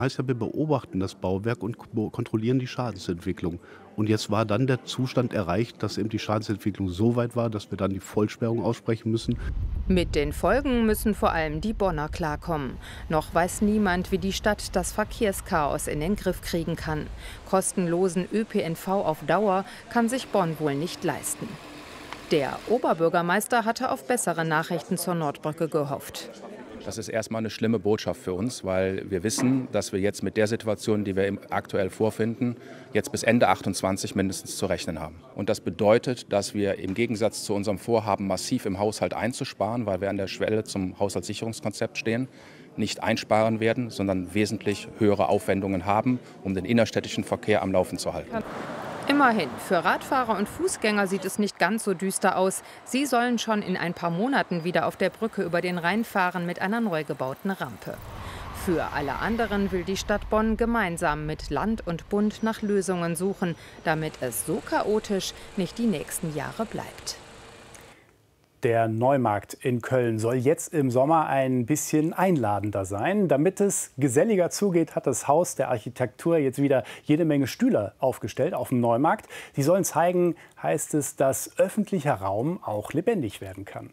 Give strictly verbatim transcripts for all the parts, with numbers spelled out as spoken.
Heißt ja, wir beobachten das Bauwerk und ko kontrollieren die Schadensentwicklung. Und jetzt war dann der Zustand erreicht, dass eben die Schadensentwicklung so weit war, dass wir dann die Vollsperrung aussprechen müssen. Mit den Folgen müssen vor allem die Bonner klarkommen. Noch weiß niemand, wie die Stadt das Verkehrschaos in den Griff kriegen kann. Kostenlosen Ö P N V auf Dauer kann sich Bonn wohl nicht leisten. Der Oberbürgermeister hatte auf bessere Nachrichten zur Nordbrücke gehofft. Das ist erstmal eine schlimme Botschaft für uns, weil wir wissen, dass wir jetzt mit der Situation, die wir aktuell vorfinden, jetzt bis Ende achtundzwanzig mindestens zu rechnen haben. Und das bedeutet, dass wir im Gegensatz zu unserem Vorhaben, massiv im Haushalt einzusparen, weil wir an der Schwelle zum Haushaltssicherungskonzept stehen, nicht einsparen werden, sondern wesentlich höhere Aufwendungen haben, um den innerstädtischen Verkehr am Laufen zu halten. Immerhin, für Radfahrer und Fußgänger sieht es nicht ganz so düster aus. Sie sollen schon in ein paar Monaten wieder auf der Brücke über den Rhein fahren mit einer neu gebauten Rampe. Für alle anderen will die Stadt Bonn gemeinsam mit Land und Bund nach Lösungen suchen, damit es so chaotisch nicht die nächsten Jahre bleibt. Der Neumarkt in Köln soll jetzt im Sommer ein bisschen einladender sein. Damit es geselliger zugeht, hat das Haus der Architektur jetzt wieder jede Menge Stühle aufgestellt auf dem Neumarkt. Die sollen zeigen, heißt es, dass öffentlicher Raum auch lebendig werden kann.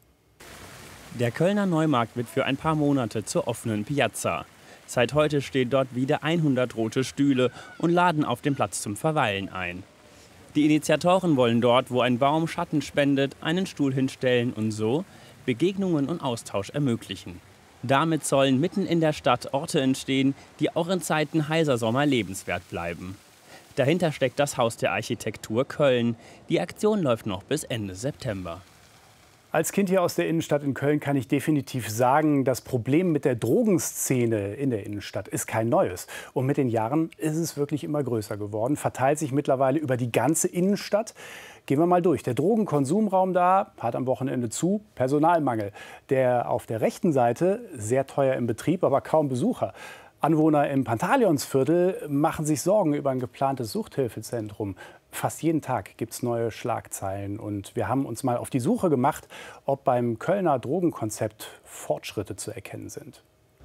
Der Kölner Neumarkt wird für ein paar Monate zur offenen Piazza. Seit heute stehen dort wieder hundert rote Stühle und laden auf den Platz zum Verweilen ein. Die Initiatoren wollen dort, wo ein Baum Schatten spendet, einen Stuhl hinstellen und so Begegnungen und Austausch ermöglichen. Damit sollen mitten in der Stadt Orte entstehen, die auch in Zeiten heißer Sommer lebenswert bleiben. Dahinter steckt das Haus der Architektur Köln. Die Aktion läuft noch bis Ende September. Als Kind hier aus der Innenstadt in Köln kann ich definitiv sagen, das Problem mit der Drogenszene in der Innenstadt ist kein neues. Und mit den Jahren ist es wirklich immer größer geworden, verteilt sich mittlerweile über die ganze Innenstadt. Gehen wir mal durch. Der Drogenkonsumraum da hat am Wochenende zu, Personalmangel. Der auf der rechten Seite sehr teuer im Betrieb, aber kaum Besucher. Anwohner im Pantaleonsviertel machen sich Sorgen über ein geplantes Suchthilfezentrum. Fast jeden Tag gibt es neue Schlagzeilen. Und wir haben uns mal auf die Suche gemacht, ob beim Kölner Drogenkonzept Fortschritte zu erkennen sind.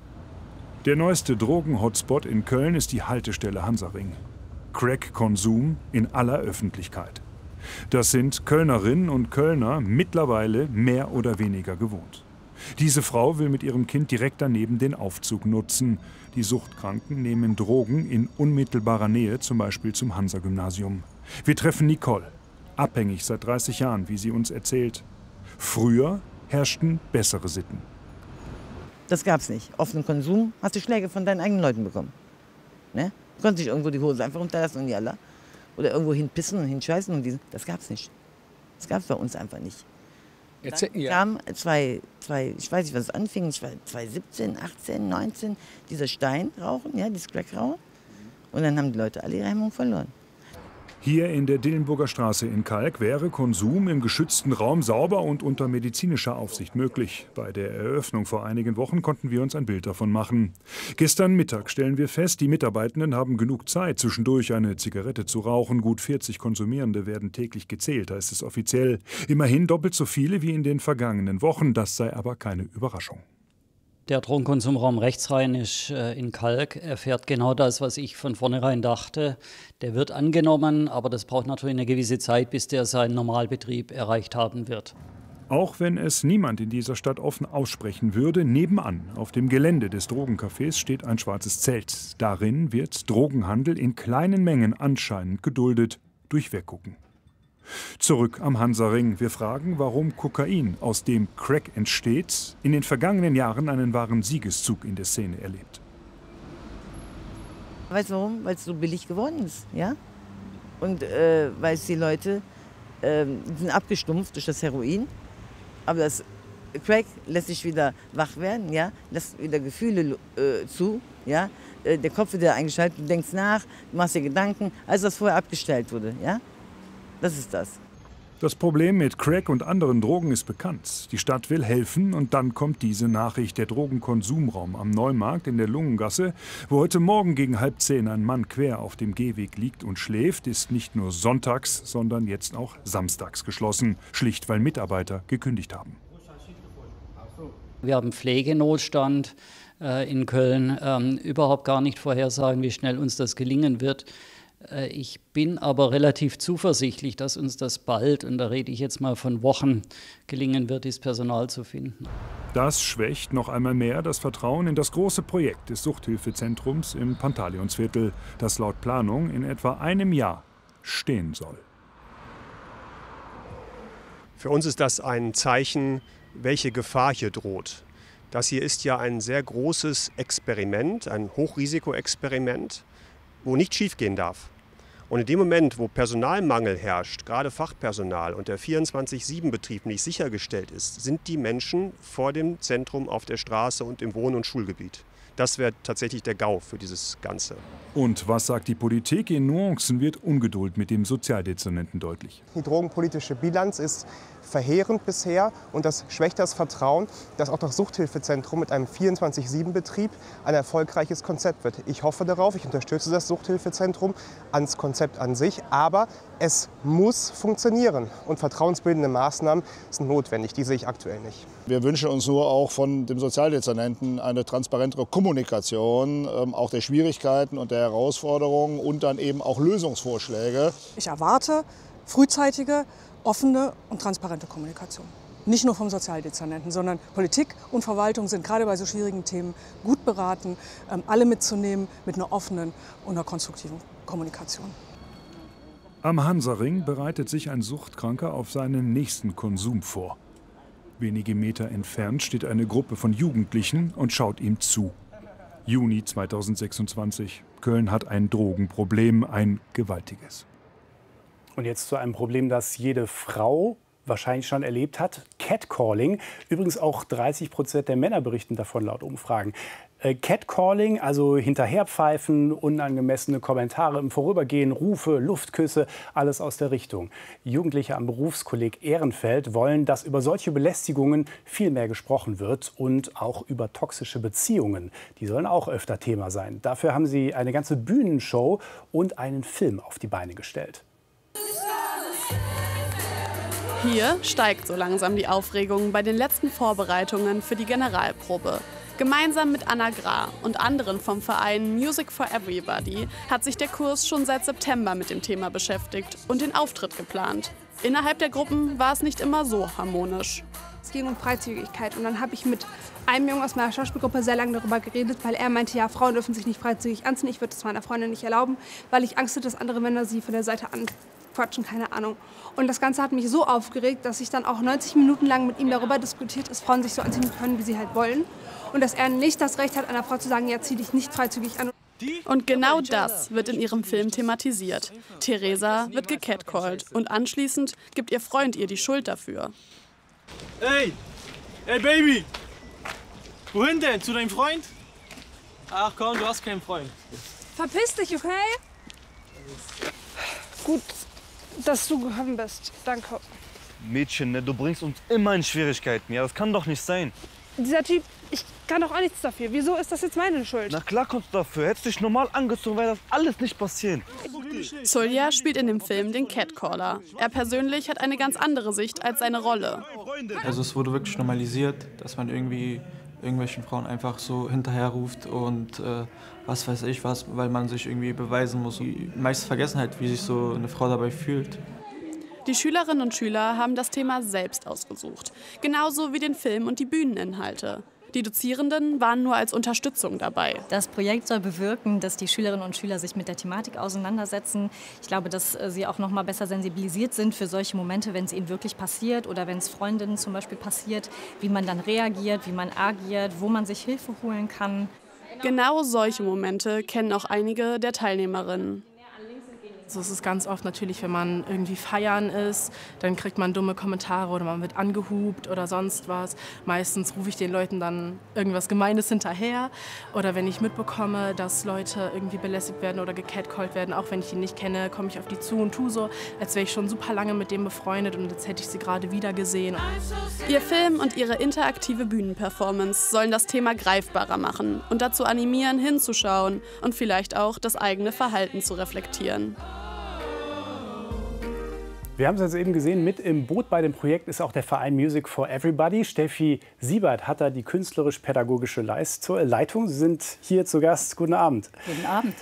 Der neueste Drogen-Hotspot in Köln ist die Haltestelle Hansaring. Crack-Konsum in aller Öffentlichkeit. Das sind Kölnerinnen und Kölner mittlerweile mehr oder weniger gewohnt. Diese Frau will mit ihrem Kind direkt daneben den Aufzug nutzen. Die Suchtkranken nehmen Drogen in unmittelbarer Nähe, zum Beispiel zum Hansa-Gymnasium. Wir treffen Nicole, abhängig seit dreißig Jahren, wie sie uns erzählt. Früher herrschten bessere Sitten. Das gab's nicht. Offenen Konsum hast du Schläge von deinen eigenen Leuten bekommen. Ne? Du konntest nicht irgendwo die Hose einfach runterlassen und jalla. Oder irgendwo hinpissen und hinscheißen. Und diesen. Das gab's nicht. Das gab's bei uns einfach nicht. Dann kam zwei, zwei, ich weiß nicht, was es anfing, zwanzig siebzehn, achtzehn, neunzehn, dieser Steinrauchen, ja, dieses Crackrauchen. Und dann haben die Leute alle ihre Hemmung verloren. Hier in der Dillenburger Straße in Kalk wäre Konsum im geschützten Raum sauber und unter medizinischer Aufsicht möglich. Bei der Eröffnung vor einigen Wochen konnten wir uns ein Bild davon machen. Gestern Mittag stellen wir fest, die Mitarbeitenden haben genug Zeit, zwischendurch eine Zigarette zu rauchen. Gut vierzig Konsumierende werden täglich gezählt, heißt es offiziell. Immerhin doppelt so viele wie in den vergangenen Wochen. Das sei aber keine Überraschung. Der Drogenkonsumraum rechtsrheinisch in Kalk erfährt genau das, was ich von vornherein dachte. Der wird angenommen, aber das braucht natürlich eine gewisse Zeit, bis der seinen Normalbetrieb erreicht haben wird. Auch wenn es niemand in dieser Stadt offen aussprechen würde, nebenan auf dem Gelände des Drogencafés steht ein schwarzes Zelt. Darin wird Drogenhandel in kleinen Mengen anscheinend geduldet durch Weggucken. Zurück am Hansaring. Wir fragen, warum Kokain, aus dem Crack entsteht, in den vergangenen Jahren einen wahren Siegeszug in der Szene erlebt. Weißt du warum? Weil es so billig geworden ist, ja? Und äh, weil es die Leute äh, sind abgestumpft durch das Heroin, aber das Crack lässt sich wieder wach werden, ja? Lässt wieder Gefühle äh, zu, ja? Äh, der Kopf wird wieder eingeschaltet, du denkst nach, du machst dir Gedanken, als das vorher abgestellt wurde, ja? Das ist das. Das Problem mit Crack und anderen Drogen ist bekannt. Die Stadt will helfen und dann kommt diese Nachricht. Der Drogenkonsumraum am Neumarkt in der Lungengasse, wo heute Morgen gegen halb zehn ein Mann quer auf dem Gehweg liegt und schläft, ist nicht nur sonntags, sondern jetzt auch samstags geschlossen. Schlicht, weil Mitarbeiter gekündigt haben. Wir haben Pflegenotstand. äh, in Köln ähm, überhaupt gar nicht vorhersagen, wie schnell uns das gelingen wird. Äh, ich bin aber relativ zuversichtlich, dass uns das bald, und da rede ich jetzt mal von Wochen, gelingen wird, dieses Personal zu finden. Das schwächt noch einmal mehr das Vertrauen in das große Projekt des Suchthilfezentrums im Pantaleonsviertel, das laut Planung in etwa einem Jahr stehen soll. Für uns ist das ein Zeichen, welche Gefahr hier droht. Das hier ist ja ein sehr großes Experiment, ein Hochrisikoexperiment, wo nicht schiefgehen darf. Und in dem Moment, wo Personalmangel herrscht, gerade Fachpersonal, und der vierundzwanzig sieben Betrieb nicht sichergestellt ist, sind die Menschen vor dem Zentrum auf der Straße und im Wohn- und Schulgebiet. Das wäre tatsächlich der GAU für dieses Ganze. Und was sagt die Politik? In Nuancen wird Ungeduld mit dem Sozialdezernenten deutlich. Die drogenpolitische Bilanz ist verheerend bisher und das schwächt das Vertrauen, dass auch das Suchthilfezentrum mit einem vierundzwanzig sieben Betrieb ein erfolgreiches Konzept wird. Ich hoffe darauf, ich unterstütze das Suchthilfezentrum ans Konzept an sich, aber es muss funktionieren und vertrauensbildende Maßnahmen sind notwendig, die sehe ich aktuell nicht. Wir wünschen uns nur auch von dem Sozialdezernenten eine transparentere Kommunikation, ähm, auch der Schwierigkeiten und der Herausforderungen und dann eben auch Lösungsvorschläge. Ich erwarte frühzeitige, offene und transparente Kommunikation. Nicht nur vom Sozialdezernenten, sondern Politik und Verwaltung sind gerade bei so schwierigen Themen gut beraten, ähm, alle mitzunehmen mit einer offenen und einer konstruktiven Kommunikation. Am Hansaring bereitet sich ein Suchtkranker auf seinen nächsten Konsum vor. Wenige Meter entfernt steht eine Gruppe von Jugendlichen und schaut ihm zu. Juni zweitausendsechsundzwanzig. Köln hat ein Drogenproblem, ein gewaltiges. Und jetzt zu einem Problem, das jede Frau wahrscheinlich schon erlebt hat. Catcalling. Übrigens auch dreißig Prozent der Männer berichten davon laut Umfragen. Äh, Catcalling, also hinterherpfeifen, unangemessene Kommentare im Vorübergehen, Rufe, Luftküsse, alles aus der Richtung. Jugendliche am Berufskolleg Ehrenfeld wollen, dass über solche Belästigungen viel mehr gesprochen wird und auch über toxische Beziehungen. Die sollen auch öfter Thema sein. Dafür haben sie eine ganze Bühnenshow und einen Film auf die Beine gestellt. Hier steigt so langsam die Aufregung bei den letzten Vorbereitungen für die Generalprobe. Gemeinsam mit Anna Gra und anderen vom Verein Music for Everybody hat sich der Kurs schon seit September mit dem Thema beschäftigt und den Auftritt geplant. Innerhalb der Gruppen war es nicht immer so harmonisch. Es ging um Freizügigkeit und dann habe ich mit einem Jungen aus meiner Schauspielgruppe sehr lange darüber geredet, weil er meinte, ja, Frauen dürfen sich nicht freizügig anziehen. Ich würde das meiner Freundin nicht erlauben, weil ich Angst hatte, dass andere Männer sie von der Seite anquatschen, keine Ahnung. Und das Ganze hat mich so aufgeregt, dass ich dann auch neunzig Minuten lang mit ihm darüber diskutiert, dass Frauen sich so anziehen können, wie sie halt wollen. Und dass er nicht das Recht hat, einer Frau zu sagen, ja, zieh dich nicht freizügig an. Und genau das wird in ihrem Film thematisiert. Theresa wird gecatcallt und anschließend gibt ihr Freund ihr die Schuld dafür. Hey, hey Baby, wohin denn? Zu deinem Freund? Ach komm, du hast keinen Freund. Verpiss dich, okay? Gut, dass du gekommen bist. Danke. Mädchen, ne, du bringst uns immer in Schwierigkeiten. Ja, das kann doch nicht sein. Dieser Typ, ich kann doch auch nichts dafür. Wieso ist das jetzt meine Schuld? Na klar kommst du dafür. Hättest dich normal angezogen, wäre das alles nicht passieren. Zulja spielt in dem Film den Catcaller. Er persönlich hat eine ganz andere Sicht als seine Rolle. Also es wurde wirklich normalisiert, dass man irgendwie irgendwelchen Frauen einfach so hinterherruft und äh, was weiß ich was, weil man sich irgendwie beweisen muss. Die meisten vergessen halt, wie sich so eine Frau dabei fühlt. Die Schülerinnen und Schüler haben das Thema selbst ausgesucht, genauso wie den Film und die Bühneninhalte. Die Dozierenden waren nur als Unterstützung dabei. Das Projekt soll bewirken, dass die Schülerinnen und Schüler sich mit der Thematik auseinandersetzen. Ich glaube, dass sie auch noch mal besser sensibilisiert sind für solche Momente, wenn es ihnen wirklich passiert oder wenn es Freundinnen zum Beispiel passiert, wie man dann reagiert, wie man agiert, wo man sich Hilfe holen kann. Genau solche Momente kennen auch einige der Teilnehmerinnen. Also es ist ganz oft natürlich, wenn man irgendwie feiern ist, dann kriegt man dumme Kommentare oder man wird angehupt oder sonst was. Meistens rufe ich den Leuten dann irgendwas Gemeines hinterher. Oder wenn ich mitbekomme, dass Leute irgendwie belästigt werden oder gecatcallt werden, auch wenn ich die nicht kenne, komme ich auf die zu und tue so, als wäre ich schon super lange mit dem befreundet und jetzt hätte ich sie gerade wieder gesehen. Ihr Film und ihre interaktive Bühnenperformance sollen das Thema greifbarer machen und dazu animieren, hinzuschauen und vielleicht auch das eigene Verhalten zu reflektieren. Wir haben es also eben gesehen, mit im Boot bei dem Projekt ist auch der Verein Music for Everybody. Steffi Siebert hat da die künstlerisch-pädagogische Leitung. Sie sind hier zu Gast. Guten Abend. Guten Abend.